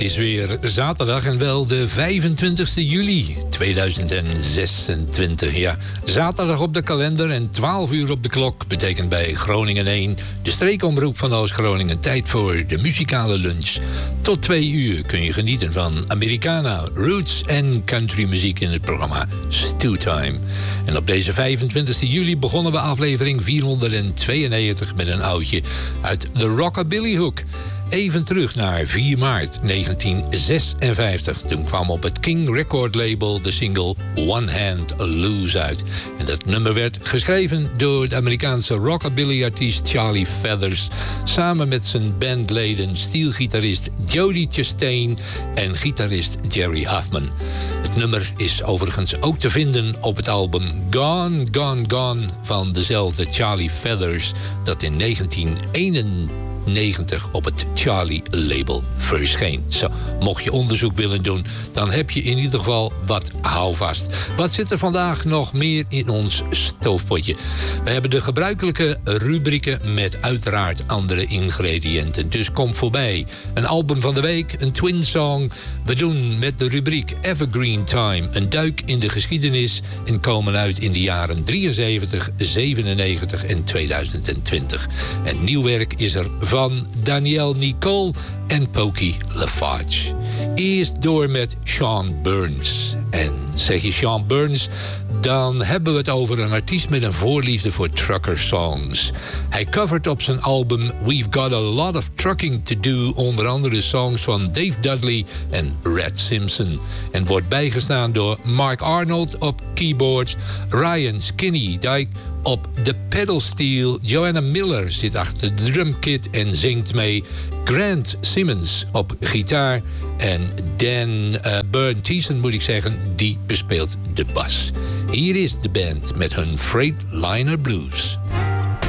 Het is weer zaterdag en wel de 25 juli 2026. Ja, zaterdag op de kalender en 12 uur op de klok betekent bij Groningen 1... de streekomroep van Oost-Groningen tijd voor de muzikale lunch. Tot 2 uur kun je genieten van Americana, roots en countrymuziek in het programma Stewtime. En op deze 25 juli begonnen we aflevering 492 met een oudje uit de Rockabilly Hook. Even terug naar 4 maart 1956. Toen kwam op het King Record label de single One Hand Loose uit. En dat nummer werd geschreven door de Amerikaanse rockabilly-artiest Charlie Feathers, samen met zijn bandleden steelgitarist Jody Chastain en gitarist Jerry Huffman. Het nummer is overigens ook te vinden op het album Gone, Gone, Gone van dezelfde Charlie Feathers, dat in 1991 op het Charlie-label verscheen. Zo, mocht je onderzoek willen doen, dan heb je in ieder geval wat houvast. Wat zit er vandaag nog meer in ons stoofpotje? We hebben de gebruikelijke rubrieken met uiteraard andere ingrediënten. Dus kom voorbij. Een album van de week, een twin song. We doen met de rubriek Evergreen Time een duik in de geschiedenis en komen uit in de jaren 73, 97 en 2020. En nieuw werk is er van Danielle Nicole en Pokey LaFarge. Eerst door met Sean Burns. En zeg je Sean Burns, dan hebben we het over een artiest met een voorliefde voor trucker songs. Hij covert op zijn album We've Got a Lot of Trucking to Do onder andere songs van Dave Dudley en Red Simpson. En wordt bijgestaan door Mark Arnold op keyboards, Ryan Skinny Dyke op de pedalsteel, Joanna Miller zit achter de drumkit en zingt mee, Grant Simmons op gitaar en Dan Burn-Thiessen, moet ik zeggen, die bespeelt de bas. Hier is de band met hun Freightliner Blues.